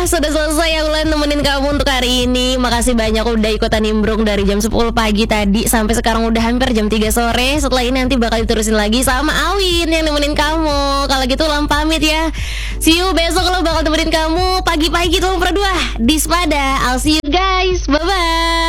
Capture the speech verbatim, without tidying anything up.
sudah selesai ya Ulan nemenin kamu untuk hari ini. Makasih banyak udah ikutan nimbrung dari jam sepuluh pagi tadi sampai sekarang udah hampir jam tiga sore. Setelah ini nanti bakal diterusin lagi sama Awin yang nemenin kamu. Kalau gitu Ulan pamit ya. See you besok lo bakal nemenin kamu pagi-pagi tuh berdua di Spada. I'll see you guys. Bye bye.